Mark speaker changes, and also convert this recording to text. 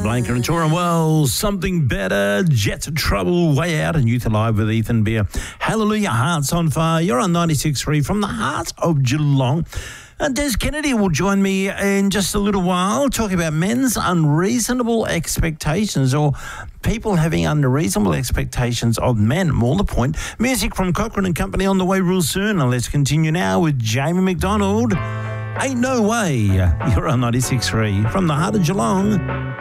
Speaker 1: Blanca and Tora Wells, Something Better, Jets of Trouble, Way Out, and Youth Alive with Ethan Beer. Hallelujah, Hearts on Fire. You're on 96.3 from the heart of Geelong. And Des Kennedy will join me in just a little while talking about men's unreasonable expectations, or people having unreasonable expectations of men. More the point. Music from Cochrane and Company on the way real soon. And let's continue now with Jamie McDonald. Ain't No Way. You're on 96.3 from the heart of Geelong.